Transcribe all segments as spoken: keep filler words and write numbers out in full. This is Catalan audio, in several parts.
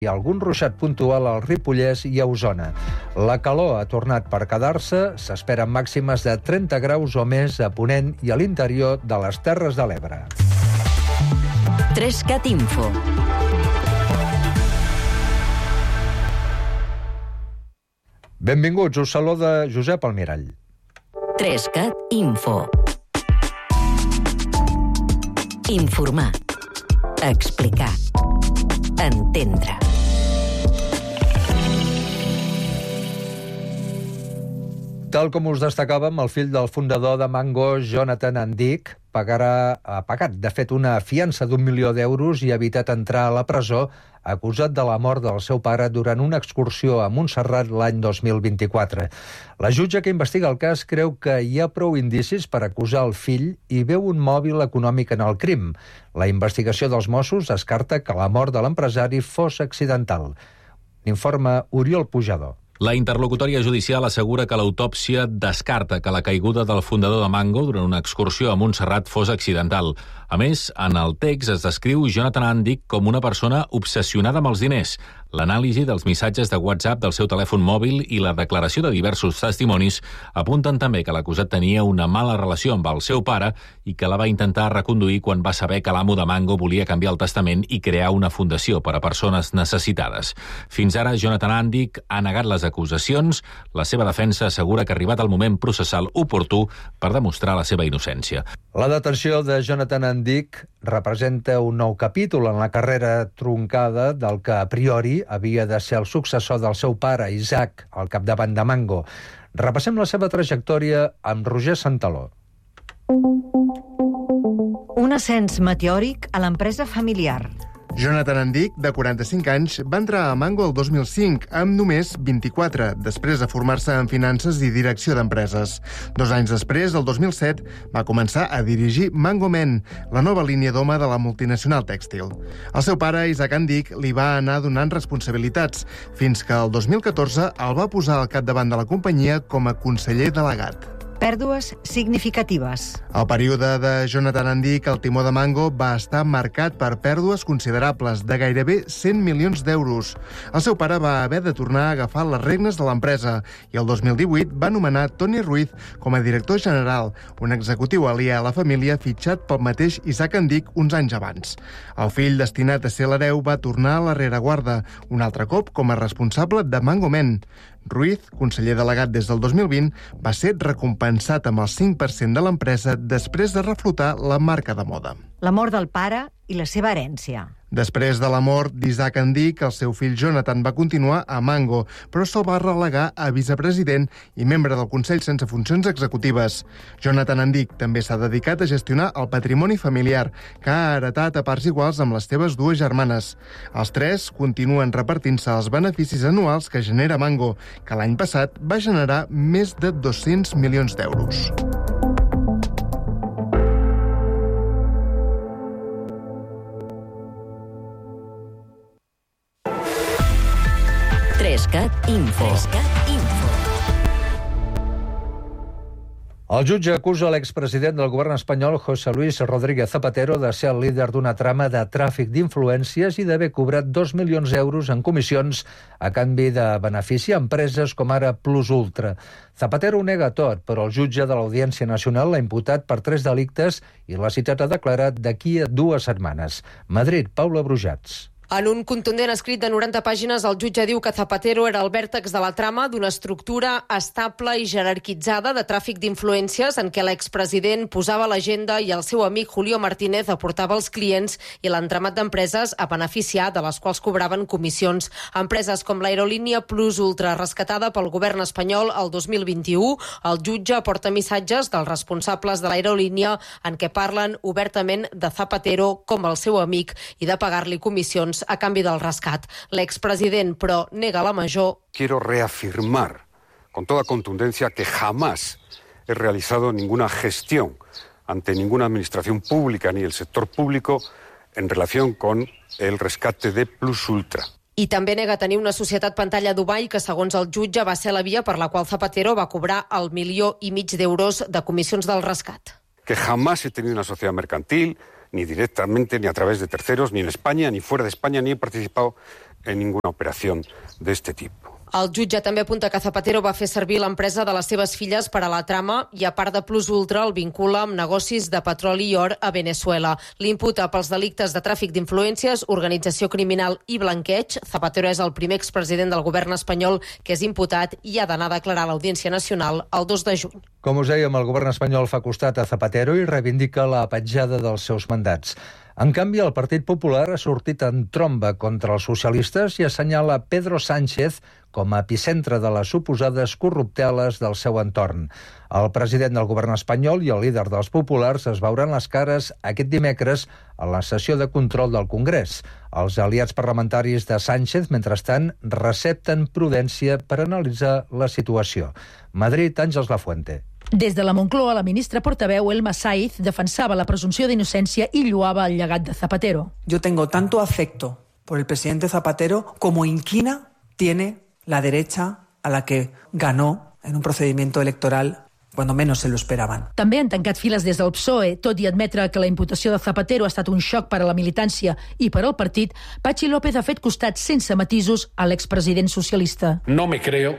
i algun ruixat puntual al Ripollès i a Osona. La calor ha tornat per quedar-se, s'esperen màximes de trenta graus o més a Ponent i a l'interior de les Terres de l'Ebre. tres cat Info. Benvinguts, us saluda Josep Almirall. tres cat Info. Informar. Explicar. Entendre. Tal com us destacàvem, el fill del fundador de Mango, Jonathan Andic, pagarà, ha pagat, de fet, una fiança d'un milió d'euros i ha evitat entrar a la presó acusat de la mort del seu pare durant una excursió a Montserrat l'any dos mil vint-i-quatre. La jutge que investiga el cas creu que hi ha prou indicis per acusar el fill i veu un mòbil econòmic en el crim. La investigació dels Mossos descarta que la mort de l'empresari fos accidental. N'informa Oriol Pujador. La interlocutòria judicial assegura que l'autòpsia descarta que la caiguda del fundador de Mango durant una excursió a Montserrat fos accidental. A més, en el text es descriu Jonathan Andic com una persona obsessionada amb els diners. L'anàlisi dels missatges de WhatsApp del seu telèfon mòbil i la declaració de diversos testimonis apunten també que l'acusat tenia una mala relació amb el seu pare i que la va intentar reconduir quan va saber que l'amo de Mango volia canviar el testament i crear una fundació per a persones necessitades. Fins ara, Jonathan Andic ha negat les acusacions. La seva defensa assegura que ha arribat el moment processal oportú per demostrar la seva innocència. La detenció de Jonathan Andic representa un nou capítol en la carrera truncada del que a priori havia de ser el successor del seu pare, Isaac, al capdavant de Mango. Repassem la seva trajectòria amb Roger Santaló. Un ascens meteòric a l'empresa familiar. Jonathan Andic, de quaranta-cinc anys, va entrar a Mango el dos mil cinc, amb només vint-i-quatre, després de formar-se en finances i direcció d'empreses. Dos anys després, el dos mil set, va començar a dirigir Mango Men, la nova línia d'home de la multinacional tèxtil. El seu pare, Isaac Andic, li va anar donant responsabilitats, fins que el dos mil catorze el va posar al capdavant de la companyia com a conseller delegat. Pèrdues significatives. El període de Jonathan Andic al timó de Mango va estar marcat per pèrdues considerables, de gairebé cent milions d'euros. El seu pare va haver de tornar a agafar les regnes de l'empresa i el dos mil divuit va nomenar Tony Ruiz com a director general, un executiu aliè a la família fitxat pel mateix Isaac Andic uns anys abans. El fill destinat a ser l'hereu va tornar a la rereguarda, un altre cop com a responsable de Mango Men. Ruiz, conseller delegat des del dos mil vint, va ser recompensat amb el cinc per cent de l'empresa després de reflotar la marca de moda. La mort del pare i la seva herència. Després de la mort d'Isaac Andic, el seu fill Jonathan va continuar a Mango, però se'l va relegar a vicepresident i membre del Consell sense funcions executives. Jonathan Andic també s'ha dedicat a gestionar el patrimoni familiar, que ha heretat a parts iguals amb les seves dues germanes. Els tres continuen repartint-se els beneficis anuals que genera Mango, que l'any passat va generar més de dos-cents milions d'euros. tres cat Info. tres cat Info. El jutge acusa l'expresident del govern espanyol, José Luis Rodríguez Zapatero, de ser el líder d'una trama de tràfic d'influències i d'haver cobrat dos milions d'euros en comissions a canvi de benefici a empreses com ara Plus Ultra. Zapatero ho nega tot, però el jutge de l'Audiència Nacional l'ha imputat per tres delictes i l'ha citat a declarar d'aquí a dues setmanes. Madrid, Paula Brujats. En un contundent escrit de noranta pàgines, el jutge diu que Zapatero era el vèrtex de la trama d'una estructura estable i jerarquitzada de tràfic d'influències en què l'expresident posava l'agenda i el seu amic Julio Martínez aportava els clients i l'entramat d'empreses a beneficiar, de les quals cobraven comissions. Empreses com l'aerolínia Plus Ultra, rescatada pel govern espanyol el dos mil vint-i-u, el jutge aporta missatges dels responsables de l'aerolínia en què parlen obertament de Zapatero com el seu amic i de pagar-li comissions a canvi del rescat. L'expresident, però, nega la major. Quiero reafirmar con toda contundencia que jamás he realizado ninguna gestión ante ninguna administración pública ni el sector público en relación con el rescate de Plus Ultra. I també nega tenir una societat pantalla a Dubai que, segons el jutge, va ser la via per la qual Zapatero va cobrar el milió i mig d'euros de comissions del rescat. Que jamás he tenido una sociedad mercantil, ni directamente, ni a través de terceros, ni en España, ni fuera de España, ni he participado en ninguna operación de este tipo. El jutge també apunta que Zapatero va fer servir l'empresa de les seves filles per a la trama i, a part de Plus Ultra, el vincula amb negocis de petroli i or a Venezuela. L'imputa pels delictes de tràfic d'influències, organització criminal i blanqueig. Zapatero és el primer expresident del govern espanyol que és imputat i ha d'anar a declarar a l'Audiència Nacional el dos de juny. Com us dèiem, el govern espanyol fa costat a Zapatero i reivindica la petjada dels seus mandats. En canvi, el Partit Popular ha sortit en tromba contra els socialistes i assenyala Pedro Sánchez com a epicentre de les suposades corrupteles del seu entorn. El president del govern espanyol i el líder dels populars es veuran les cares aquest dimecres a la sessió de control del Congrés. Els aliats parlamentaris de Sánchez, mentrestant, recepten prudència per analitzar la situació. Madrid, Àngels Lafuente. Des de la Moncloa, la ministra portaveu Elma Saiz defensava la presumpció d'innocència i lloava el llegat de Zapatero. Yo tengo tanto afecto por el presidente Zapatero como inquina tiene la derecha a la que ganó en un procedimiento electoral cuando menos se lo esperaban. També han tancat files des del P S O E, tot i admetre que la imputació de Zapatero ha estat un xoc per a la militància i per al partit. Patxi López ha fet costat sense matisos a l'expresident socialista. No me creo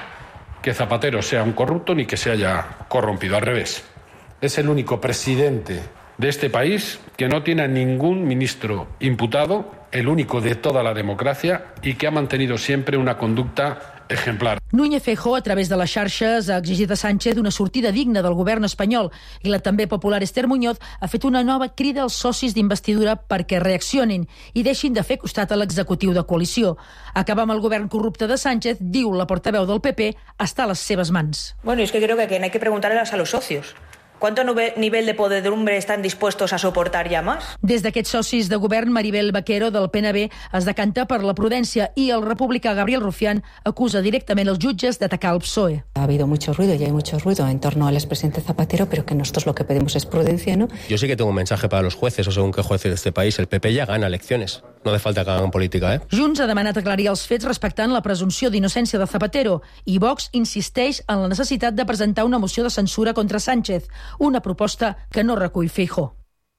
que Zapatero sea un corrupto ni que se haya corrompido, al revés. Es el único presidente de este país que no tiene a ningún ministro imputado, el único de toda la democracia y que ha mantenido siempre una conducta ejemplar. Núñez Feijóo, a través de les xarxes, ha exigit a Sánchez una sortida digna del govern espanyol i la també popular Esther Muñoz ha fet una nova crida als socis d'investidura perquè reaccionin i deixin de fer costat a l'executiu de coalició. Acabar amb el govern corrupte de Sánchez, diu la portaveu del P P, està a les seves mans. Bueno, es que creo que hay que preguntarles a los socios. ¿Cuánto nivel de podredumbre están dispuestos a soportar ya más? Des d'aquests socis de govern, Maribel Vaquero, del P N B, es decanta per la prudència i el republicà Gabriel Rufián acusa directament els jutges d'atacar el P S O E. Ha habido mucho ruido y hay mucho ruido en torno al expresidente Zapatero, pero que nosotros lo que pedimos es prudencia, ¿no? Yo sí que tengo un mensaje para los jueces, o según qué jueces de este país. El P P ya gana elecciones. No hace falta que hagan política, ¿eh? Junts ha demanat aclarir els fets respectant la presumpció d'innocència de Zapatero i Vox insisteix en la necessitat de presentar una moció de censura contra Sánchez, una proposta que no recull Feijóo.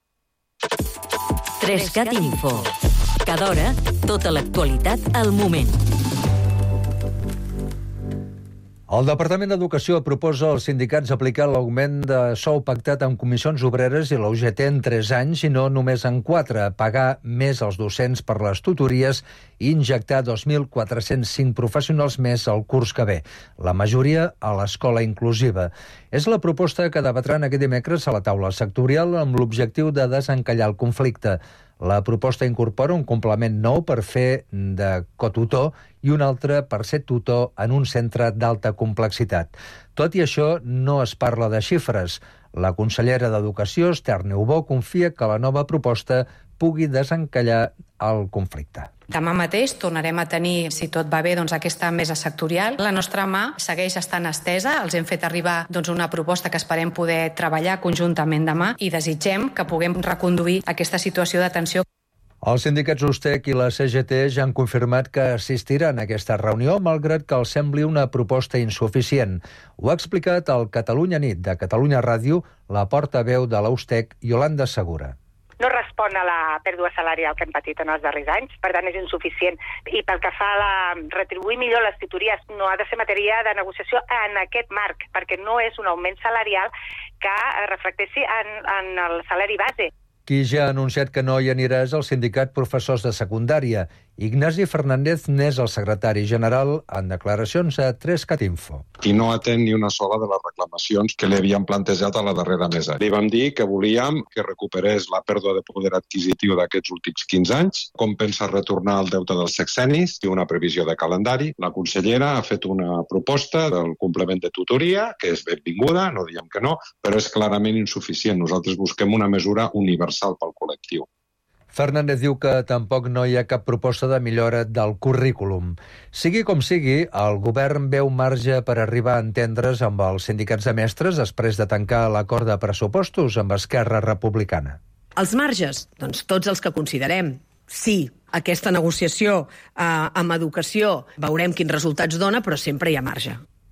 Trescat Info. Cada hora, tota l'actualitat al moment. El Departament d'Educació proposa als sindicats aplicar l'augment de sou pactat amb comissions obreres i la U G T en tres anys i no només en quatre, pagar més als docents per les tutories i injectar dos mil quatre-cents cinc professionals més el curs que ve, la majoria a l'escola inclusiva. És la proposta que debatran aquest dimecres a la taula sectorial amb l'objectiu de desencallar el conflicte. La proposta incorpora un complement nou per fer de cotutor i un altre per ser tutor en un centre d'alta complexitat. Tot i això, no es parla de xifres. La consellera d'Educació, Esther Niubó, confia que la nova proposta pugui desencallar el conflicte. Demà mateix tornarem a tenir, si tot va bé, doncs, aquesta mesa sectorial. La nostra mà segueix estant estesa. Els hem fet arribar doncs, una proposta que esperem poder treballar conjuntament demà i desitgem que puguem reconduir aquesta situació de tensió. Els sindicats Ustec i la C G T ja han confirmat que assistiran a aquesta reunió, malgrat que els sembli una proposta insuficient. Ho ha explicat al Catalunya Nit de Catalunya Ràdio la portaveu de la Ustec, Iolanda Segura. No respon a la pèrdua salarial que hem patit en els darrers anys, per tant és insuficient. I pel que fa a la retribuir millor les tutories, no ha de ser matèria de negociació en aquest marc, perquè no és un augment salarial que reflecteixi en, en el salari base. Qui ja ha anunciat que no hi anirà és el sindicat Professors de Secundària. Ignasi Fernández n'és el secretari general en declaracions a Trescat Info. I no atén ni una sola de les reclamacions que li havíem plantejat a la darrera mesa. Li vam dir que volíem que recuperés la pèrdua de poder adquisitiu d'aquests últims quinze anys, com pensa retornar el deute dels sexennis i una previsió de calendari. La consellera ha fet una proposta del complement de tutoria, que és benvinguda, no diem que no, però és clarament insuficient. Nosaltres busquem una mesura universal pel col·lectiu. Fernández diu que tampoc no hi ha cap proposta de millora del currículum. Sigui com sigui, el govern veu marge per arribar a entendre's amb els sindicats de mestres després de tancar l'acord de pressupostos amb Esquerra Republicana. Els marges? Doncs tots els que considerem. Sí, aquesta negociació eh, amb educació veurem quins resultats dona, però sempre hi ha marge.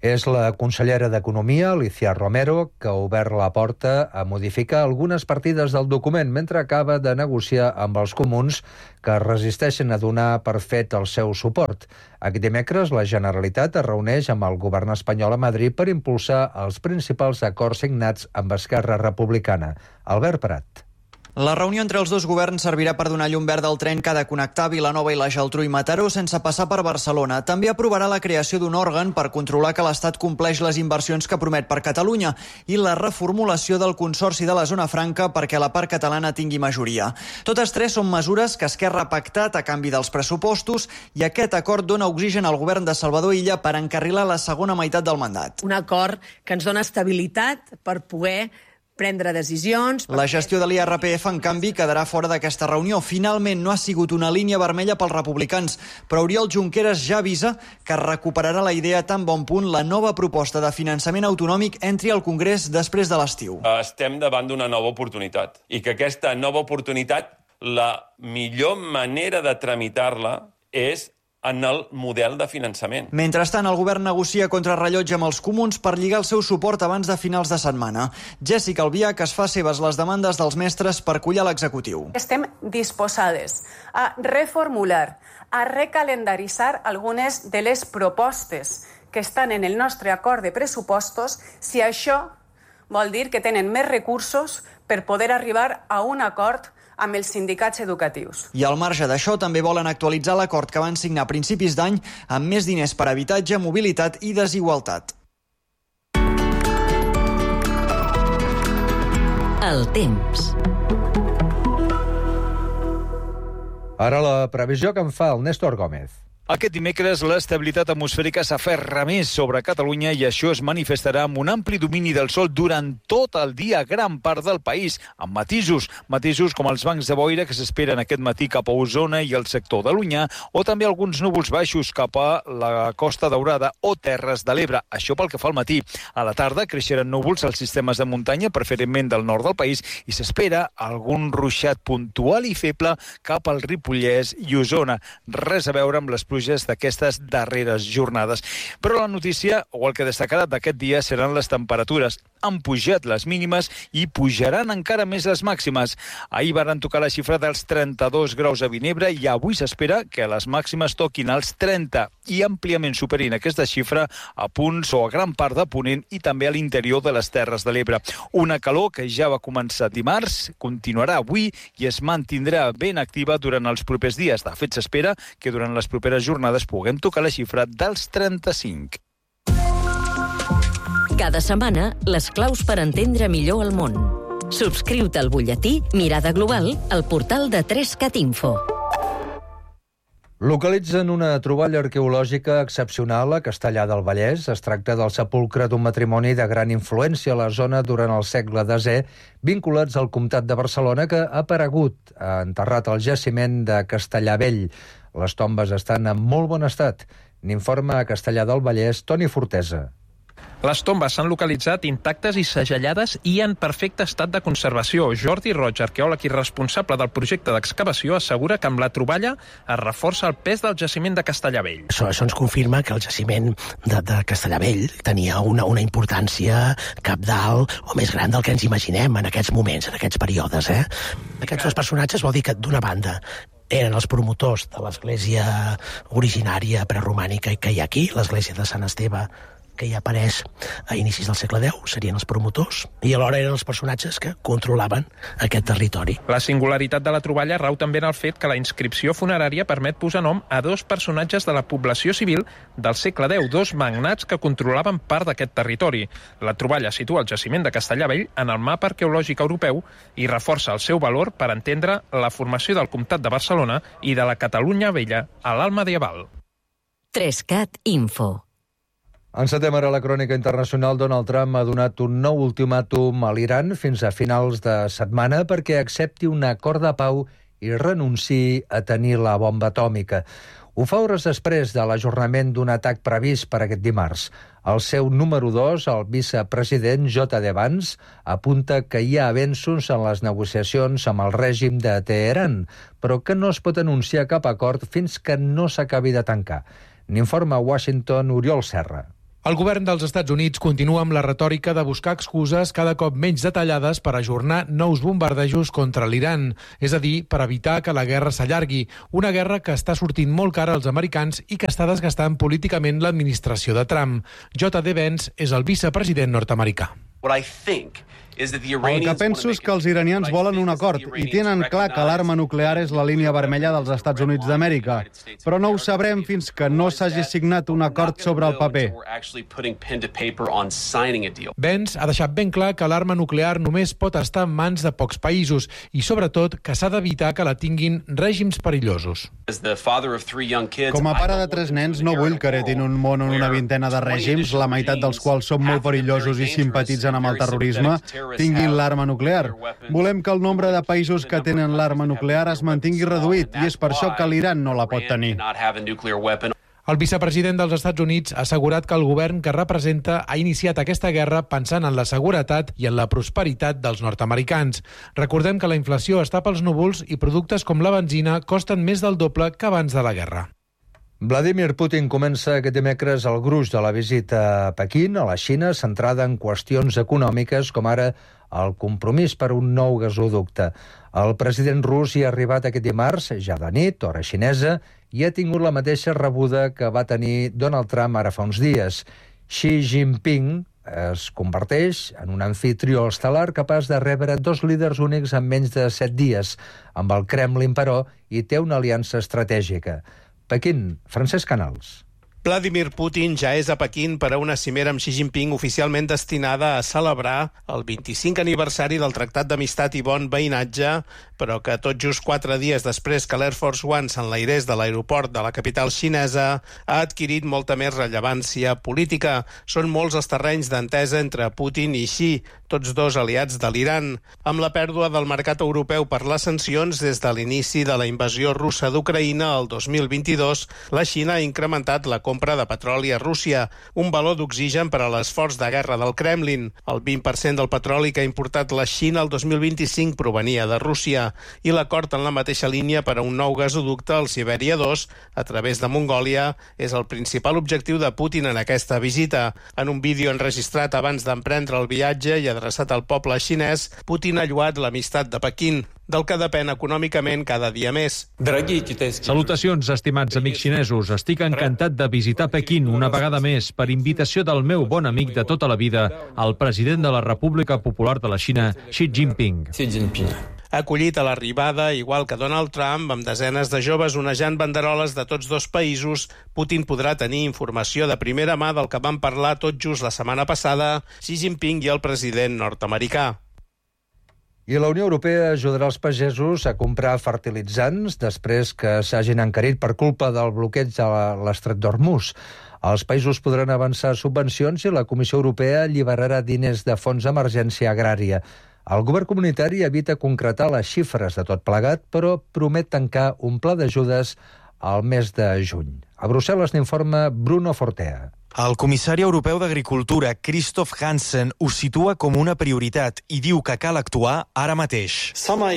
És la consellera d'Economia, Alicia Romero, que ha obert la porta a modificar algunes partides del document mentre acaba de negociar amb els comuns que es resisteixen a donar per fet el seu suport. Aquest dimecres la Generalitat es reuneix amb el govern espanyol a Madrid per impulsar els principals acords signats amb Esquerra Republicana. Albert Prat. La reunió entre els dos governs servirà per donar llum verda al tren que ha de connectar Vilanova i la Geltrú i Mataró sense passar per Barcelona. També aprovarà la creació d'un òrgan per controlar que l'Estat compleix les inversions que promet per Catalunya i la reformulació del Consorci de la Zona Franca perquè la part catalana tingui majoria. Totes tres són mesures que Esquerra ha pactat a canvi dels pressupostos i aquest acord dona oxigen al govern de Salvador Illa per encarrilar la segona meitat del mandat. Un acord que ens dona estabilitat per poder prendre decisions... La gestió de l'I R P F, en canvi, quedarà fora d'aquesta reunió. Finalment, no ha sigut una línia vermella pels republicans, però Oriol Junqueras ja avisa que recuperarà la idea tan bon punt la nova proposta de finançament autonòmic entri al Congrés després de l'estiu. Estem davant d'una nova oportunitat i que aquesta nova oportunitat, la millor manera de tramitar-la és en el model de finançament. Mentrestant, el govern negocia contrarrellotge amb els comuns per lligar el seu suport abans de finals de setmana. Jessica Albiach es fa seves les demandes dels mestres per collar l'executiu. Estem disposades a reformular, a recalendaritzar algunes de les propostes que estan en el nostre acord de pressupostos si això vol dir que tenen més recursos per poder arribar a un acord amb els sindicats educatius. I al marge d'això també volen actualitzar l'acord que van signar a principis d'any amb més diners per habitatge, mobilitat i desigualtat. El temps. Ara la previsió que en fa el Néstor Gómez. Aquest dimecres l'estabilitat atmosfèrica s'aferra més sobre Catalunya i això es manifestarà amb un ampli domini del sol durant tot el dia a gran part del país, amb matisos, matisos com els bancs de boira que s'esperen aquest matí cap a Osona i el sector de l'Onyar, o també alguns núvols baixos cap a la Costa Daurada o Terres de l'Ebre. Això pel que fa al matí. A la tarda creixeran núvols als sistemes de muntanya, preferentment del nord del país, i s'espera algun ruixat puntual i feble cap al Ripollès i Osona. Res a veure amb les pluges d'aquestes darreres jornades. Però la notícia, o el que destacarà d'aquest dia, seran les temperatures. Han pujat les mínimes i pujaran encara més les màximes. Ahir varen tocar la xifra dels trenta-dos graus a Vinebre i avui s'espera que les màximes toquin els trenta i àmpliament superin aquesta xifra a punts o a gran part de Ponent i també a l'interior de les Terres de l'Ebre. Una calor que ja va començar dimarts, continuarà avui i es mantindrà ben activa durant els propers dies. De fet, s'espera que durant les properes jornades puguem tocar la xifra dels trenta-cinc. Cada setmana, les claus per entendre millor el món. Subscriu-te al butlletí Mirada Global al portal de tres cat info. Localitzen una troballa arqueològica excepcional a Castellar del Vallès. Es tracta del sepulcre d'un matrimoni de gran influència a la zona durant el segle desè, vinculats al comtat de Barcelona, que ha aparegut, ha enterrat al jaciment de Castellar Vell. Les tombes estan en molt bon estat. N'informa a Castellar del Vallès Toni Fortesa. Les tombes s'han localitzat intactes i segellades i en perfecte estat de conservació. Jordi Roig, arqueòleg i responsable del projecte d'excavació, assegura que amb la troballa es reforça el pes del jaciment de Castellar Vell. Això, això ens confirma que el jaciment de, de Castellar Vell tenia una, una importància cabdal o més gran del que ens imaginem en aquests moments, en aquests períodes. Eh? Aquests dos personatges vol dir que, d'una banda, eren els promotors de l'església originària preromànica que hi ha aquí, l'església de Sant Esteve, que hi apareix a inicis del segle deu, serien els promotors, i alhora eren els personatges que controlaven aquest territori. La singularitat de la troballa rau també en el fet que la inscripció funerària permet posar nom a dos personatges de la població civil del segle deu, dos magnats que controlaven part d'aquest territori. La troballa situa el jaciment de Castellar Vell en el mapa arqueològic europeu i reforça el seu valor per entendre la formació del comtat de Barcelona i de la Catalunya Vella a l'alt medieval. tres cat info. Encetem ara la crònica internacional. Donald Trump ha donat un nou ultimàtum a l'Iran fins a finals de setmana perquè accepti un acord de pau i renunciï a tenir la bomba atòmica. Ho fa hores després de l'ajornament d'un atac previst per aquest dimarts. El seu número dos, el vicepresident J D Vance, apunta que hi ha avenços en les negociacions amb el règim de Teheran, però que no es pot anunciar cap acord fins que no s'acabi de tancar. N'informa a Washington Oriol Serra. El govern dels Estats Units continua amb la retòrica de buscar excuses cada cop menys detallades per ajornar nous bombardejos contra l'Iran, és a dir, per evitar que la guerra s'allargui, una guerra que està sortint molt cara als americans i que està desgastant políticament l'administració de Trump. J D Vance és el vicepresident nord-americà. El que penso és que els iranians volen un acord i tenen clar que l'arma nuclear és la línia vermella dels Estats Units d'Amèrica, però no ho sabrem fins que no s'hagi signat un acord sobre el paper. Vance ha deixat ben clar que l'arma nuclear només pot estar en mans de pocs països i, sobretot, que s'ha d'evitar que la tinguin règims perillosos. Com a pare de tres nens, no vull que heretin un món on una vintena de règims, la meitat dels quals són molt perillosos i simpatitzen amb el terrorisme, tinguin l'arma nuclear. Volem que el nombre de països que tenen l'arma nuclear es mantingui reduït i és per això que l'Iran no la pot tenir. El vicepresident dels Estats Units ha assegurat que el govern que representa ha iniciat aquesta guerra pensant en la seguretat i en la prosperitat dels nord-americans. Recordem que la inflació està pels núvols i productes com la benzina costen més del doble que abans de la guerra. Vladimir Putin comença aquest dimecres el gruix de la visita a Pequín, a la Xina, centrada en qüestions econòmiques, com ara el compromís per un nou gasoducte. El president rus hi ha arribat aquest dimarts, ja de nit, hora xinesa, i ha tingut la mateixa rebuda que va tenir Donald Trump ara fa uns dies. Xi Jinping es converteix en un anfitrió estel·lar capaç de rebre dos líders únics en menys de set dies. Amb el Kremlin, però, hi té una aliança estratègica. Pequín, Francesc Canals. Vladimir Putin ja és a Pequín per a una cimera amb Xi Jinping oficialment destinada a celebrar el vint-i-cinquè aniversari del Tractat d'Amistat i Bon Veïnatge, però que tot just quatre dies després que l'Air Force One s'enlairés de l'aeroport de la capital xinesa ha adquirit molta més rellevància política. Són molts els terrenys d'entesa entre Putin i Xi, tots dos aliats de l'Iran. Amb la pèrdua del mercat europeu per les sancions des de l'inici de la invasió russa d'Ucraïna el dos mil vint-i-dos, la Xina ha incrementat la compra de petroli a Rússia, un valor d'oxigen per a l'esforç de guerra del Kremlin. El vint per cent del petroli que ha importat la Xina el dos mil vint-i-cinc provenia de Rússia i l'acord en la mateixa línia per a un nou gasoducte, el Sibèria dos, a través de Mongòlia, és el principal objectiu de Putin en aquesta visita. En un vídeo enregistrat abans d'emprendre el viatge i adreçat al poble xinès, Putin ha lloat l'amistat de Pequín, del que depèn econòmicament cada dia més. Salutacions, estimats amics xinesos. Estic encantat de visitar Pequín una vegada més per invitació del meu bon amic de tota la vida, el president de la República Popular de la Xina, Xi Jinping. Ha acollit a l'arribada, igual que Donald Trump, amb desenes de joves onejant banderoles de tots dos països. Putin podrà tenir informació de primera mà del que van parlar tot just la setmana passada Xi Jinping i el president nord-americà. I la Unió Europea ajudarà els pagesos a comprar fertilitzants després que s'hagin encarit per culpa del bloqueig de l'estret d'Hormuz. Els països podran avançar subvencions i la Comissió Europea alliberarà diners de fons d'emergència agrària. El govern comunitari evita concretar les xifres de tot plegat, però promet tancar un pla d'ajudes al mes de juny. A Brussel·les n'informa Bruno Fortea. El comissari europeu d'Agricultura, Christoph Hansen, ho situa com una prioritat i diu que cal actuar ara mateix.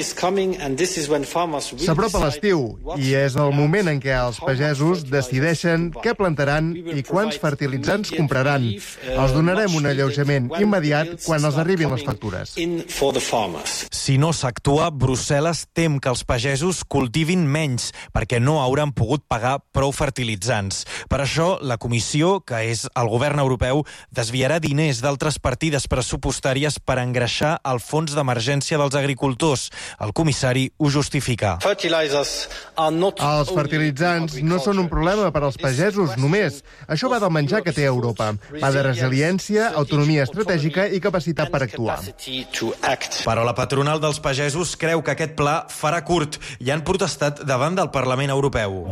S'apropa l'estiu i és el moment en què els pagesos decideixen què plantaran i quants fertilitzants compraran. Els donarem un alleujament immediat quan els arribin les factures. Si no s'actua, Brussel·les tem que els pagesos cultivin menys perquè no hauran pogut pagar prou fertilitzants. Per això, la Comissió, que és el govern europeu, desviarà diners d'altres partides pressupostàries per engreixar el fons d'emergència dels agricultors. El comissari ho justifica. Els fertilitzants no són un problema per als pagesos només. Això va del menjar que té Europa. Va de resiliència, autonomia estratègica i capacitat per actuar. Però la patronal dels pagesos creu que aquest pla farà curt i han protestat davant del Parlament Europeu.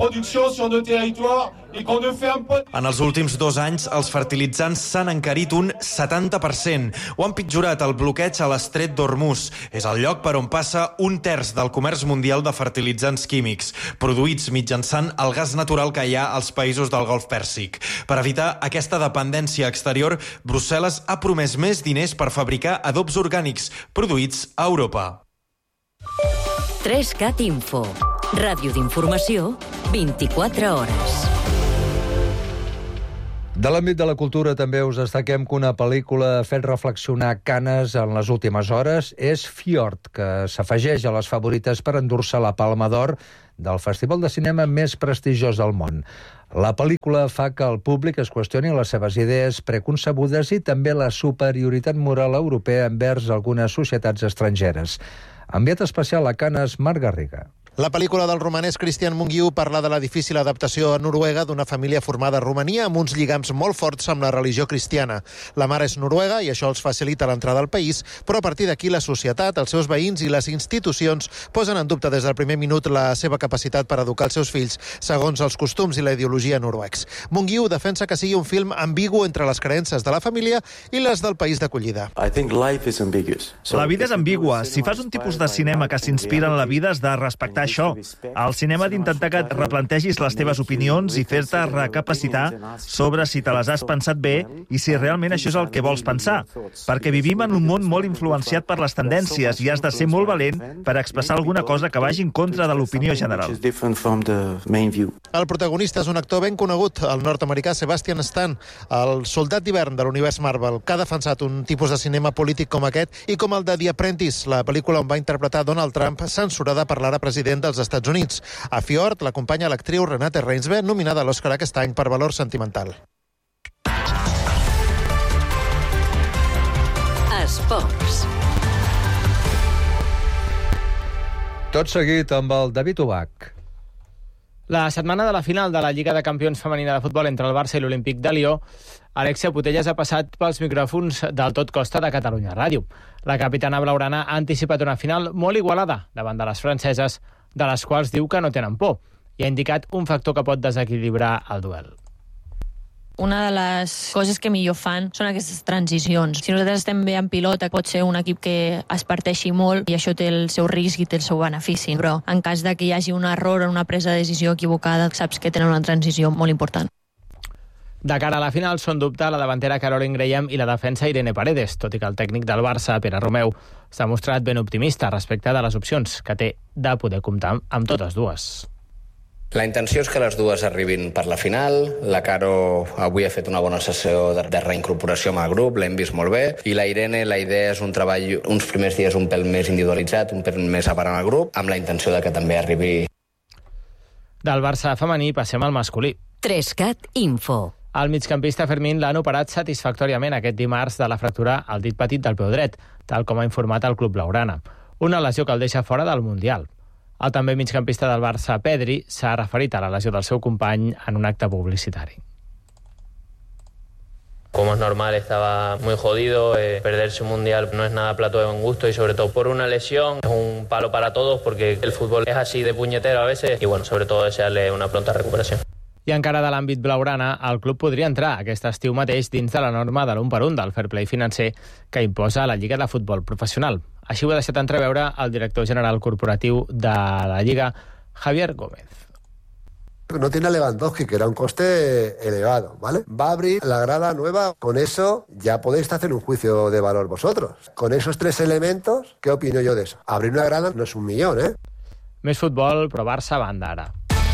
En els últims dos anys, els fertilitzants s'han encarit un setanta per cent. Ho han pitjorat el bloqueig a l'estret d'Hormuz. És el lloc per on passa un terç del comerç mundial de fertilitzants químics, produïts mitjançant el gas natural que hi ha als països del Golf Pèrsic. Per evitar aquesta dependència exterior, Brussel·les ha promès més diners per fabricar adobs orgànics produïts a Europa. tres cat Info. Ràdio d'informació, vint-i-quatre hores. De l'àmbit de la cultura també us destaquem que una pel·lícula ha fet reflexionar Canes en les últimes hores és Fjord, que s'afegeix a les favorites per endur-se la Palma d'Or del festival de cinema més prestigiós del món. La pel·lícula fa que el públic es qüestioni les seves idees preconcebudes i també la superioritat moral europea envers algunes societats estrangeres. Enviat especial a Canes, Marc Garriga. La pel·lícula del romanès Cristian Mungiu parla de la difícil adaptació a Noruega d'una família formada a Romania amb uns lligams molt forts amb la religió cristiana. La mare és noruega i això els facilita l'entrada al país, però a partir d'aquí la societat, els seus veïns i les institucions posen en dubte des del primer minut la seva capacitat per educar els seus fills segons els costums i la ideologia noruecs. Mungiu defensa que sigui un film ambigu entre les creences de la família i les del país d'acollida. La vida és ambigua. Si fas un tipus de cinema que s'inspira en la vida, has de respectar això. El cinema ha d'intentar que et replantegis les teves opinions i fer-te recapacitar sobre si te les has pensat bé i si realment això és el que vols pensar. Perquè vivim en un món molt influenciat per les tendències i has de ser molt valent per expressar alguna cosa que vagi en contra de l'opinió general. El protagonista és un actor ben conegut, el nord-americà Sebastian Stan, el soldat d'hivern de l'univers Marvel, que ha defensat un tipus de cinema polític com aquest i com el de The Apprentice, la pel·lícula on va interpretar Donald Trump, censurada per l'ara president dels Estats Units. A Fjord l'acompanya l'actriu Renate Reinsve, nominada a l'Oscar aquest any per valor sentimental. Esports. Tot seguit amb el David Ubach. La setmana de la final de la Lliga de Campions femenina de futbol entre el Barça i l'Olímpic de Lió, Alexia Putellas ha passat pels micròfons del Tot Costa de Catalunya Ràdio. La capitana blaugrana ha anticipat una final molt igualada davant de les franceses, de les quals diu que no tenen por, i ha indicat un factor que pot desequilibrar el duel. Una de les coses que millor fan són aquestes transicions. Si nosaltres estem bé en pilota, pot ser un equip que es parteixi molt i això té el seu risc i té el seu benefici. Però en cas de que hi hagi un error o una presa de decisió equivocada, saps que tenen una transició molt important. De cara a la final són dubte la davantera Caroline Graham i la defensa Irene Paredes, tot i que el tècnic del Barça, Pere Romeu, s'ha mostrat ben optimista respecte de les opcions que té de poder comptar amb totes dues. La intenció és que les dues arribin per la final. La Caro avui ha fet una bona sessió de, de reincorporació amb el grup, l'hem vist molt bé. I la Irene, la idea és un treball, uns primers dies un pèl més individualitzat, un pèl més aparant al grup, amb la intenció de que també arribi. Del Barça femení passem al masculí. Trescat Info. El migcampista Fermín l'han operat satisfactòriament aquest dimarts de la fractura al dit petit del peu dret, tal com ha informat el club blaugrana. Una lesió que el deixa fora del Mundial. El també migcampista del Barça, Pedri, s'ha referit a la lesió del seu company en un acte publicitari. Como es normal, estaba muy jodido, eh, perderse un mundial no es nada plato de buen gusto y sobre todo por una lesión es un palo para todos porque el fútbol es así de puñetero a veces y bueno, sobre todo desearle una pronta recuperación. I encara de l'àmbit blaugrana, el club podria entrar aquest estiu mateix dins de la norma de l'un per un del fair play financer que imposa la Lliga de Futbol Professional. Així ho ha deixat entreveure el director general corporatiu de la Lliga, Javier Gómez. No tiene a Lewandowski, que era un coste elevado, ¿vale? Va a abrir la grada nueva, con eso ya podéis hacer un juicio de valor vosotros. Con esos tres elementos, ¿qué opino yo de eso? Abrir una grada no es un millón, ¿eh? Més futbol, però Barça banda ara.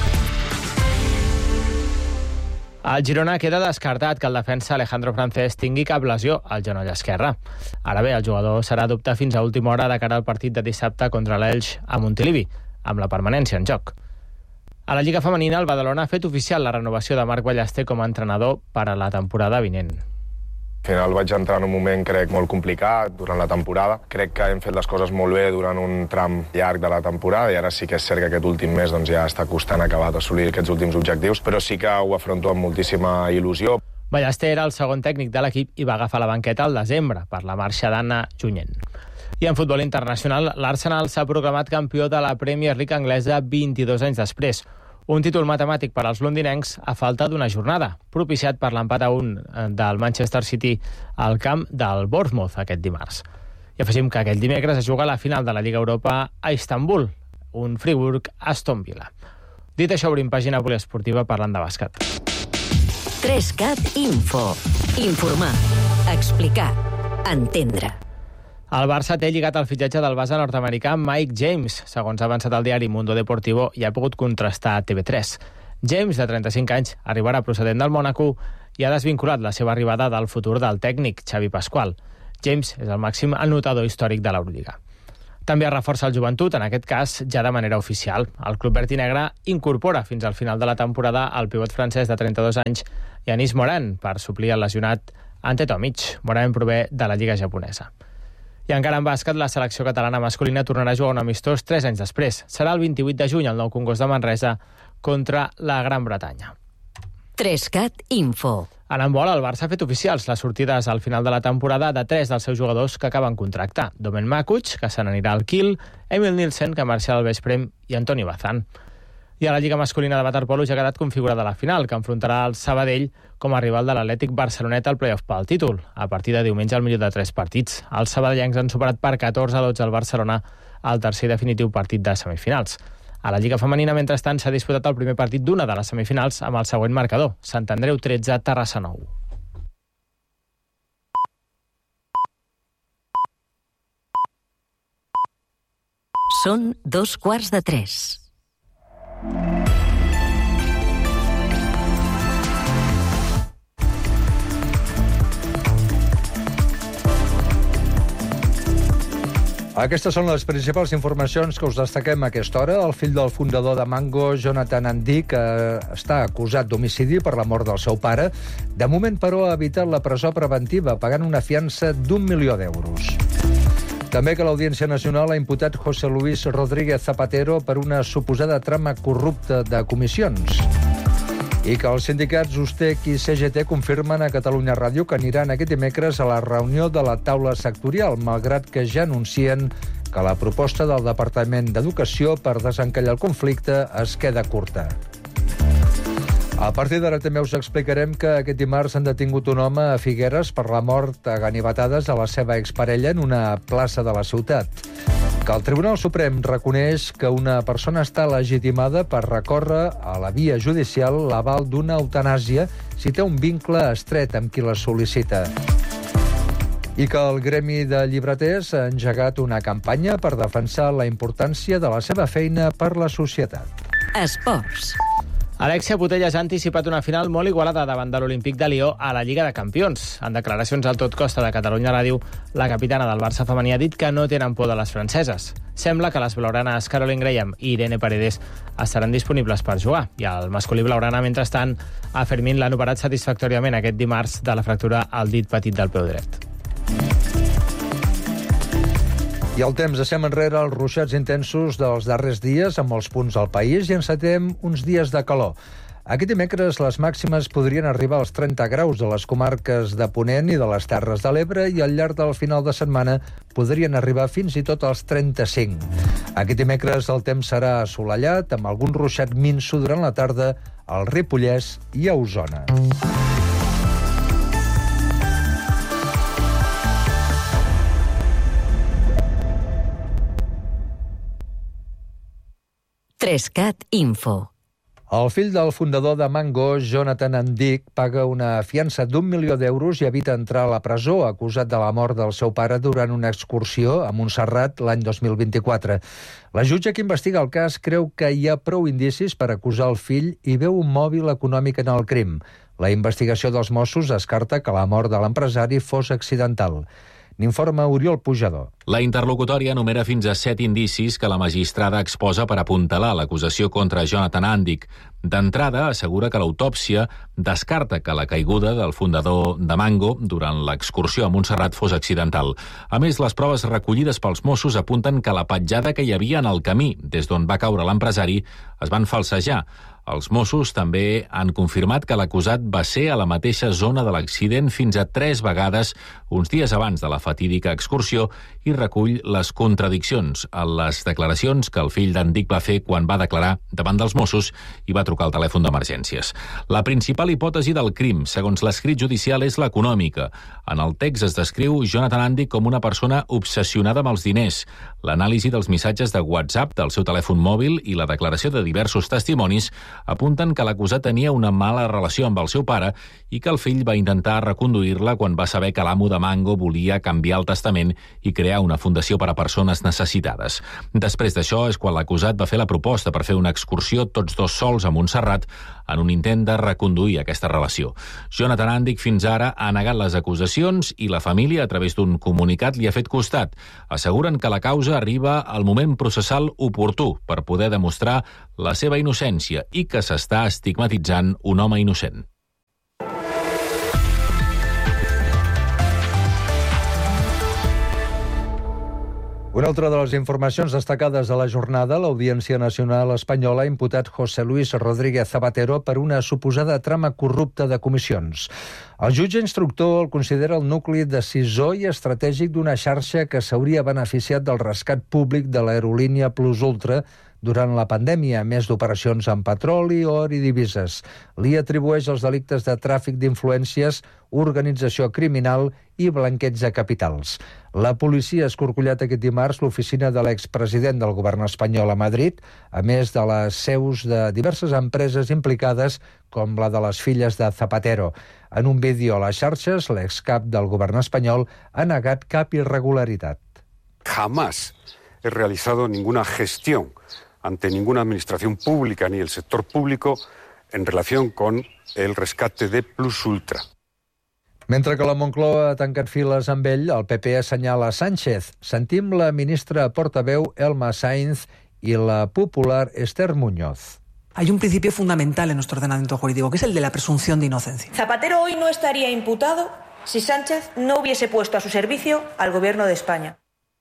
El Girona queda descartat que el defensa Alejandro Francés tingui cap lesió al genoll esquerre. Ara bé, el jugador serà dubte fins a última hora de cara al partit de dissabte contra l'Elx a Montilivi, amb la permanència en joc. A la Lliga Femenina, el Badalona ha fet oficial la renovació de Marc Ballester com a entrenador per a la temporada vinent. Al final vaig entrar en un moment, crec, molt complicat durant la temporada. Crec que hem fet les coses molt bé durant un tram llarg de la temporada i ara sí que és cert que aquest últim mes doncs, ja està costant acabar d'assolir aquests últims objectius, però sí que ho afronto amb moltíssima il·lusió. Ballester era el segon tècnic de l'equip i va agafar la banqueta al desembre per la marxa d'Anna Junyent. I en futbol internacional, l'Arsenal s'ha proclamat campió de la Premier League anglesa vint-i-dos anys després. Un títol matemàtic per als londinencs a falta d'una jornada, propiciat per l'empat a un del Manchester City al camp del Bournemouth aquest dimarts. I afegim que aquell dimecres es juga la final de la Lliga Europa a Istanbul, un Friburg-Aston Villa. Dit això, obrim pàgina poliesportiva parlant de bàsquet. Trescat Info. Informar, explicar, entendre. El Barça té lligat el fitxatge del base nord-americà Mike James, segons ha avançat el diari Mundo Deportivo i ha pogut contrastar a T V tres. James, de trenta-cinc anys, arribarà procedent del Mònaco i ha desvinculat la seva arribada del futur del tècnic, Xavi Pasqual. James és el màxim anotador històric de l'Eurolliga. També es reforça el Joventut, en aquest cas ja de manera oficial. El club verd i negre incorpora fins al final de la temporada el pivot francès de trenta-dos anys, Yanis Moran, per suplir el lesionat Ante Tomic. Moran prové de la Lliga japonesa. I encara en bàsquet, la selecció catalana masculina tornarà a jugar un amistós tres anys després. Serà el vint-i-vuit de juny al Nou Congost de Manresa contra la Gran Bretanya. Trescat Info. En handbol, el Barça ha fet oficials les sortides al final de la temporada de tres dels seus jugadors que acaben contracte. Domen Makuc, que se n'anirà al Kiel, Emil Nielsen, que marxa al Veszprém, i Antoni Bazán. I a la Lliga masculina de waterpolo ja ha quedat configurada la final, que enfrontarà el Sabadell com a rival de l'Atlètic Barcelonet al play-off pel títol. A partir de diumenge, al millor de tres partits. Els sabadellencs han superat per catorze a dotze al Barcelona al tercer definitiu partit de semifinals. A la Lliga femenina, mentrestant, s'ha disputat el primer partit d'una de les semifinals amb el següent marcador: Sant Andreu tretze, Terrassa nou. Són dos quarts de tres. Aquestes són les principals informacions que us destaquem a aquesta hora. El fill del fundador de Mango, Jonathan Andic, eh, està acusat d'homicidi per la mort del seu pare. De moment, però, ha evitat la presó preventiva, pagant una fiança d'un milió d'euros. També que l'Audiència Nacional ha imputat José Luis Rodríguez Zapatero per una suposada trama corrupta de comissions. I que els sindicats Ustec i C G T confirmen a Catalunya Ràdio que aniran aquest dimecres a la reunió de la taula sectorial, malgrat que ja anuncien que la proposta del Departament d'Educació per desencallar el conflicte es queda curta. A partir d'ara també us explicarem que aquest dimarts han detingut un home a Figueres per la mort a ganivetades a la seva exparella en una plaça de la ciutat. Que el Tribunal Suprem reconeix que una persona està legitimada per recórrer a la via judicial l'aval d'una eutanàsia si té un vincle estret amb qui la sol·licita. I que el Gremi de Llibreters ha engegat una campanya per defensar la importància de la seva feina per la societat. Esports. Alexia Putellas ha anticipat una final molt igualada davant de l'Olímpic de Lió a la Lliga de Campions. En declaracions al Tot Costa de Catalunya Ràdio, la capitana del Barça femení ha dit que no tenen por de les franceses. Sembla que les blaugranes Caroline Graham i Irene Paredes estaran disponibles per jugar. I el masculí blaugrana, mentrestant, a Fermín l'han operat satisfactòriament aquest dimarts de la fractura al dit petit del peu dret. I el temps, deixem enrere els ruixats intensos dels darrers dies amb molts punts del país i encetem uns dies de calor. Aquest dimecres les màximes podrien arribar als trenta graus a les comarques de Ponent i de les Terres de l'Ebre i al llarg del final de setmana podrien arribar fins i tot als trenta-cinc. Aquest dimecres el temps serà assolellat amb algun ruixat minso durant la tarda al Ripollès i a Osona. Trescat Info. El fill del fundador de Mango, Jonathan Andic, paga una fiança d'un milió d'euros i evita entrar a la presó, acusat de la mort del seu pare durant una excursió a Montserrat l'any dos mil vint-i-quatre. La jutge que investiga el cas creu que hi ha prou indicis per acusar el fill i veu un mòbil econòmic en el crim. La investigació dels Mossos descarta que la mort de l'empresari fos accidental. N'informa Oriol Pujador. La interlocutòria enumera fins a set indicis que la magistrada exposa per apuntalar l'acusació contra Jonathan Andic. D'entrada, assegura que l'autòpsia descarta que la caiguda del fundador de Mango durant l'excursió a Montserrat fos accidental. A més, les proves recollides pels Mossos apunten que la petjada que hi havia en el camí des d'on va caure l'empresari es van falsejar. Els Mossos també han confirmat que l'acusat va ser a la mateixa zona de l'accident fins a tres vegades uns dies abans de la fatídica excursió i recull les contradiccions a les declaracions que el fill d'Andic va fer quan va declarar davant dels Mossos i va trucar al telèfon d'emergències. La principal hipòtesi del crim, segons l'escrit judicial, és l'econòmica. En el text es descriu Jonathan Andic com una persona obsessionada amb els diners. L'anàlisi dels missatges de WhatsApp del seu telèfon mòbil i la declaració de diversos testimonis apunten que l'acusat tenia una mala relació amb el seu pare i que el fill va intentar reconduir-la quan va saber que l'amo de Mango volia canviar el testament i crear una fundació per a persones necessitades. Després d'això és quan l'acusat va fer la proposta per fer una excursió tots dos sols a Montserrat en un intent de reconduir aquesta relació. Jonathan Andic fins ara ha negat les acusacions i la família, a través d'un comunicat, li ha fet costat. Asseguren que la causa arriba al moment processal oportú per poder demostrar la seva innocència i que s'està estigmatitzant un home innocent. Una altra de les informacions destacades de la jornada, l'Audiència Nacional Espanyola ha imputat José Luis Rodríguez Zapatero per una suposada trama corrupta de comissions. El jutge instructor el considera el nucli decisor i estratègic d'una xarxa que s'hauria beneficiat del rescat públic de l'aerolínia Plus Ultra durant la pandèmia, a més d'operacions amb petroli, or i divises. Li atribueix els delictes de tràfic d'influències, organització criminal i blanqueig de capitals. La policia ha escorcollat aquest dimarts l'oficina de l'expresident del govern espanyol a Madrid, a més de les seus de diverses empreses implicades, com la de les filles de Zapatero. En un vídeo a les xarxes, l'excap del govern espanyol ha negat cap irregularitat. Jamás he realizado ninguna gestión ante ninguna administración pública ni el sector público en relación con el rescate de Plus Ultra. Mentre que la Moncloa ha tancat files amb ell, el P P assenyala Sánchez. Sentim la ministra portaveu Elma Sainz i la popular Esther Muñoz. Hay un principio fundamental en nuestro ordenamiento jurídico, que es el de la presunción de inocencia. Zapatero hoy no estaría imputado si Sánchez no hubiese puesto a su servicio al Gobierno de España.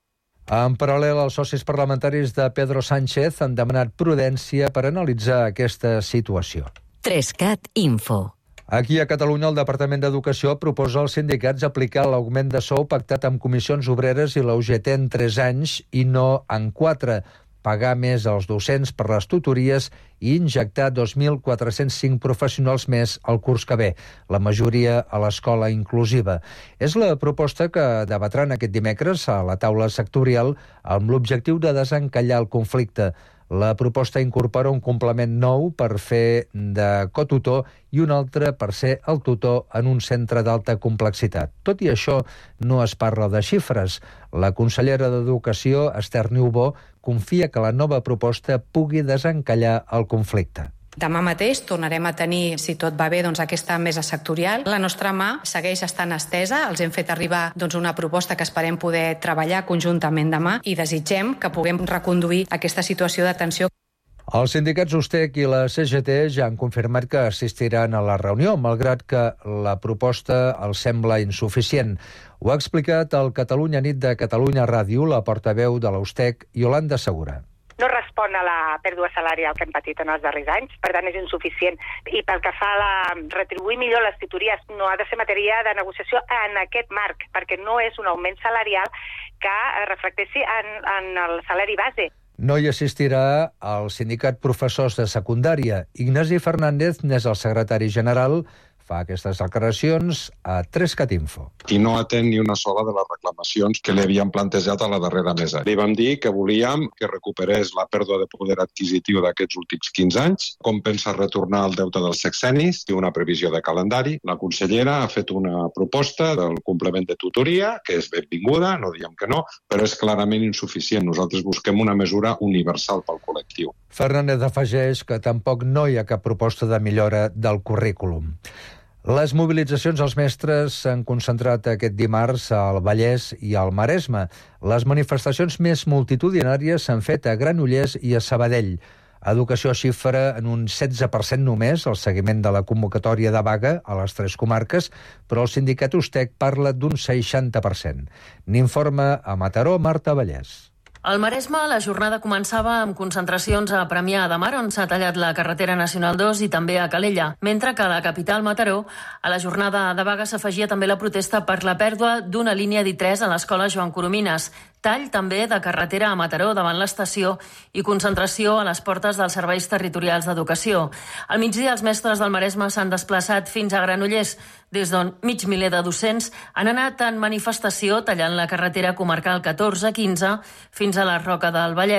En paral·lel, els socis parlamentaris de Pedro Sánchez han demanat prudència per analitzar aquesta situació. Trescat Info. Aquí a Catalunya, el Departament d'Educació proposa als sindicats aplicar l'augment de sou pactat amb Comissions Obreres i la U G T en tres anys i no en quatre, pagar més als docents per les tutories i injectar dos mil quatre-cents cinc professionals més el curs que ve, la majoria a l'escola inclusiva. És la proposta que debatran aquest dimecres a la taula sectorial amb l'objectiu de desencallar el conflicte. La proposta incorpora un complement nou per fer de cotutor i un altre per ser el tutor en un centre d'alta complexitat. Tot i això, no es parla de xifres. La consellera d'Educació, Esther Niubó, confia que la nova proposta pugui desencallar el conflicte. Demà mateix tornarem a tenir, si tot va bé, doncs, aquesta mesa sectorial. La nostra mà segueix estant estesa. Els hem fet arribar doncs, una proposta que esperem poder treballar conjuntament demà i desitgem que puguem reconduir aquesta situació de tensió. Els sindicats USTEC i la C G T ja han confirmat que assistiran a la reunió, malgrat que la proposta els sembla insuficient. Ho ha explicat al Catalunya Nit de Catalunya Ràdio la portaveu de la USTEC, Yolanda Segura. No respon a la pèrdua salarial que hem patit en els darrers anys, per tant és insuficient. I pel que fa a la retribuir millor les tutories, no ha de ser matèria de negociació en aquest marc, perquè no és un augment salarial que reflecteixi en, en el salari base. No hi assistirà el sindicat professors de secundària. Ignasi Fernández n'és el secretari general, fa aquestes declaracions a Trescat Info. I no atén ni una sola de les reclamacions que li havien plantejat a la darrera mesa. Li vam dir que volíem que recuperés la pèrdua de poder adquisitiu d'aquests últims quinze anys, com pensa retornar el deute dels sexennis i una previsió de calendari. La consellera ha fet una proposta del complement de tutoria, que és benvinguda, no diem que no, però és clarament insuficient. Nosaltres busquem una mesura universal pel col·lectiu. Fernández afegeix que tampoc no hi ha cap proposta de millora del currículum. Les mobilitzacions als mestres s'han concentrat aquest dimarts al Vallès i al Maresme. Les manifestacions més multitudinàries s'han fet a Granollers i a Sabadell. Educació xifra en un setze per cent només el seguiment de la convocatòria de vaga a les tres comarques, però el sindicat USTEC parla d'un seixanta per cent. N'informa a Mataró, Marta Vallès. Al Maresme, la jornada començava amb concentracions a Premià de Mar, on s'ha tallat la carretera nacional dos, i també a Calella, mentre que a la capital, Mataró, a la jornada de vaga s'afegia també la protesta per la pèrdua d'una línia d'I tres a l'escola Joan Coromines, tall també de carretera a Mataró davant l'estació i concentració a les portes dels serveis territorials d'educació. Al migdia, els mestres del Maresme s'han desplaçat fins a Granollers, des d'on mig miler de docents han anat en manifestació tallant la carretera comarcal catorze quinze fins a la Roca del Vallès,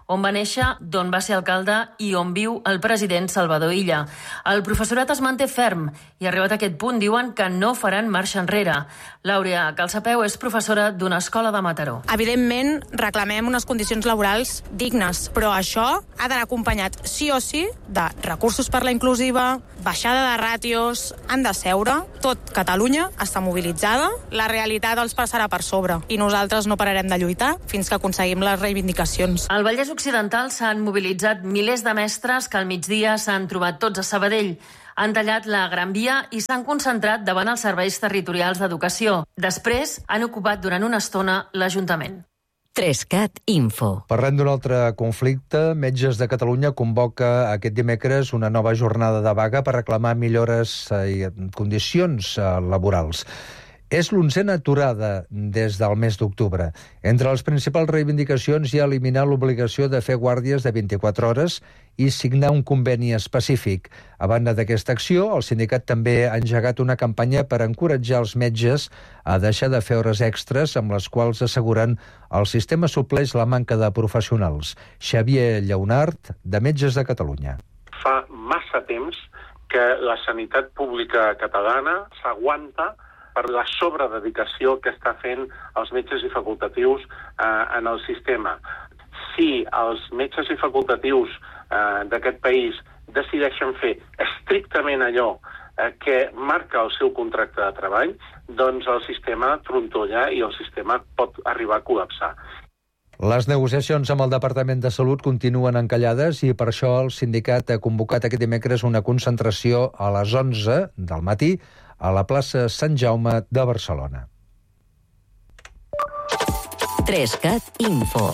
on va néixer, d'on va ser alcalde i on viu el president Salvador Illa. El professorat es manté ferm i arribat a aquest punt diuen que no faran marxa enrere. L'Àurea Calçapeu és professora d'una escola de Mataró. Evidentment, reclamem unes condicions laborals dignes, però això ha d'anar acompanyat sí o sí de recursos per la inclusiva, baixada de ràtios, han de seure. Tot Catalunya està mobilitzada, la realitat els passarà per sobre i nosaltres no pararem de lluitar fins que aconseguim les reivindicacions. Al Vallès Occidental s'han mobilitzat milers de mestres que al migdia s'han trobat tots a Sabadell. Han tallat la Gran Via i s'han concentrat davant els serveis territorials d'educació. Després han ocupat durant una estona l'Ajuntament. Trescat Info. Parlem d'un altre conflicte. Metges de Catalunya convoca aquest dimecres una nova jornada de vaga per reclamar millores i condicions laborals. És l'onzena aturada des del mes d'octubre. Entre les principals reivindicacions hi ha eliminar l'obligació de fer guàrdies de vint-i-quatre hores i signar un conveni específic. A banda d'aquesta acció, el sindicat també ha engegat una campanya per encoratjar els metges a deixar de fer hores extres amb les quals asseguren el sistema supleix la manca de professionals. Xavier Lleonart, de Metges de Catalunya. Fa massa temps que la sanitat pública catalana s'aguanta per la sobrededicació que està fent els metges i facultatius eh, en el sistema. Si els metges i facultatius eh, d'aquest país decideixen fer estrictament allò eh, que marca el seu contracte de treball, doncs el sistema trontolla i el sistema pot arribar a col·lapsar. Les negociacions amb el Departament de Salut continuen encallades i per això el sindicat ha convocat aquest dimecres una concentració a les onze del matí a la plaça Sant Jaume de Barcelona. Trescat Info.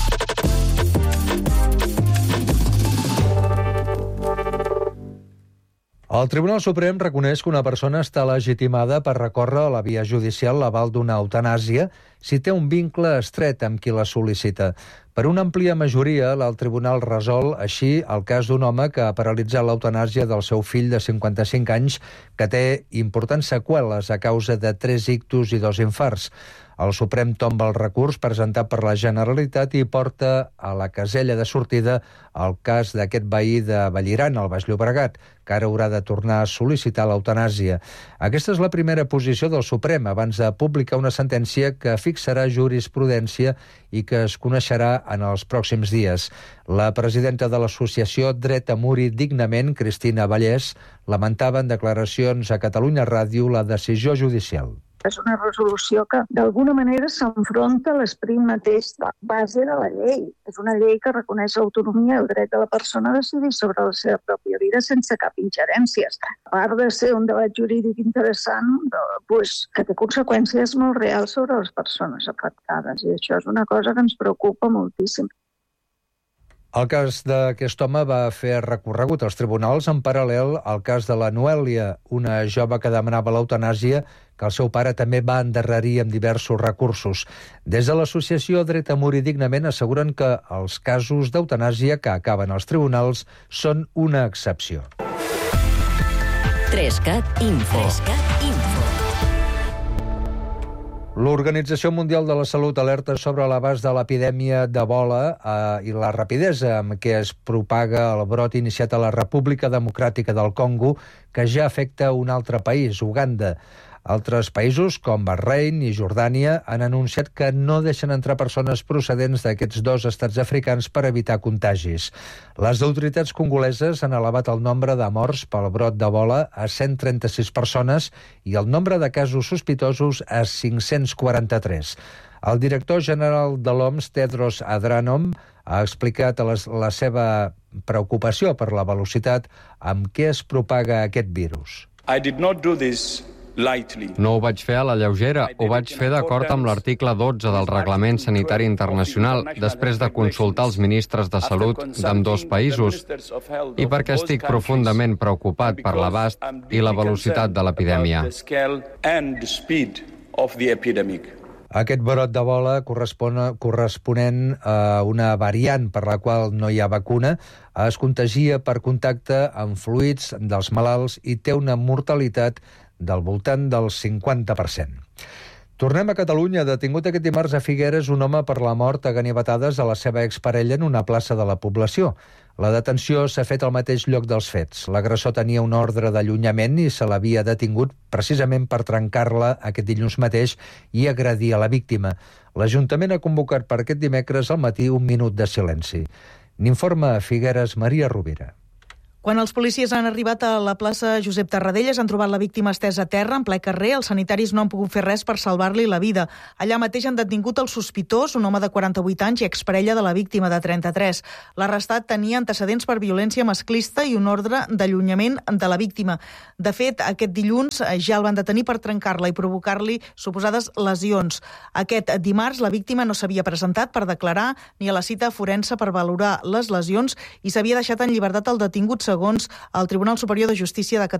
El Tribunal Suprem reconeix que una persona està legitimada per recórrer a la via judicial l'aval d'una eutanàsia si té un vincle estret amb qui la sol·licita. Per una àmplia majoria, el tribunal resol així el cas d'un home que ha paralitzat l'eutanàsia del seu fill de cinquanta-cinc anys que té importants seqüeles a causa de tres ictus i dos infarts. El Suprem tomba el recurs presentat per la Generalitat i porta a la casella de sortida el cas d'aquest veí de Vallirana, al Baix Llobregat, que ara haurà de tornar a sol·licitar l'eutanàsia. Aquesta és la primera posició del Suprem abans de publicar una sentència que fixarà jurisprudència i que es coneixerà en els pròxims dies. La presidenta de l'associació Dret a morir dignament, Cristina Vallès, lamentava en declaracions a Catalunya Ràdio la decisió judicial. És una resolució que d'alguna manera s'enfronta a l'esperit mateix de base de la llei. És una llei que reconeix l'autonomia i el dret de la persona a decidir sobre la seva pròpia vida sense cap ingerències. A part de ser un debat jurídic interessant, doncs, que té conseqüències molt reals sobre les persones afectades. I això és una cosa que ens preocupa moltíssim. El cas d'aquest home va fer recorregut als tribunals en paral·lel al cas de la Noèlia, una jove que demanava l'eutanàsia que el seu pare també va endarrerir amb diversos recursos. Des de l'associació Dret a morir dignament asseguren que els casos d'eutanàsia que acaben als tribunals són una excepció. Trescat Info. Trescat Info. L'Organització Mundial de la Salut alerta sobre l'abast de l'epidèmia d'Ebola eh, i la rapidesa amb què es propaga el brot iniciat a la República Democràtica del Congo, que ja afecta un altre país, Uganda. Altres països, com Bahrein i Jordània, han anunciat que no deixen entrar persones procedents d'aquests dos estats africans per evitar contagis. Les autoritats congoleses han elevat el nombre de morts pel brot d'Ebola a cent trenta-sis persones i el nombre de casos sospitosos a cinc-cents quaranta-tres. El director general de l'O M S, Tedros Adhanom, ha explicat la, la seva preocupació per la velocitat amb què es propaga aquest virus. I did not do this No ho vaig fer a la lleugera, ho vaig fer d'acord amb l'article dotze del Reglament Sanitari Internacional, després de consultar els ministres de salut d'ambdós països, i perquè estic profundament preocupat per l'abast i la velocitat de l'epidèmia. Aquest brot d'Ebola correspon, corresponent a una variant per la qual no hi ha vacuna, es contagia per contacte amb fluids dels malalts i té una mortalitat del voltant del cinquanta per cent. Tornem a Catalunya. Detingut aquest dimarts a Figueres un home per la mort a ganivetades a la seva exparella en una plaça de la població. La detenció s'ha fet al mateix lloc dels fets. L'agressor tenia un ordre d'allunyament i se l'havia detingut precisament per trencar-la aquest dilluns mateix i agredir a la víctima. L'Ajuntament ha convocat per aquest dimecres al matí un minut de silenci. N'informa a Figueres Maria Rovira. Quan els policies han arribat a la plaça Josep Tarradellas han trobat la víctima estesa a terra, en ple carrer. Els sanitaris no han pogut fer res per salvar-li la vida. Allà mateix han detingut el sospitós, un home de quaranta-vuit anys i exparella de la víctima, de trenta-tres. L'arrestat tenia antecedents per violència masclista i un ordre d'allunyament de la víctima. De fet, aquest dilluns ja el van detenir per trencar-la i provocar-li suposades lesions. Aquest dimarts la víctima no s'havia presentat per declarar ni a la cita forense per valorar les lesions i s'havia deixat en llibertat el detingut segons el Tribunal Superior de Justícia de Catalunya.